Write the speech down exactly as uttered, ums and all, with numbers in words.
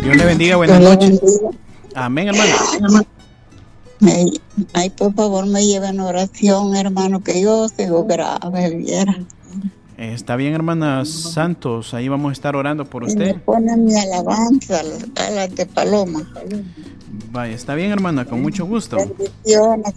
Dios le bendiga, buenas Dios le noches. bendiga. Amén, hermana. Me, ay, por favor, me lleven oración, hermano, que yo sigo grave, viera. Está bien, hermana Santos, ahí vamos a estar orando por Y me usted. ponen mi alabanza a las de Paloma. Vaya, está bien, hermana, con mucho gusto. Bendiciones.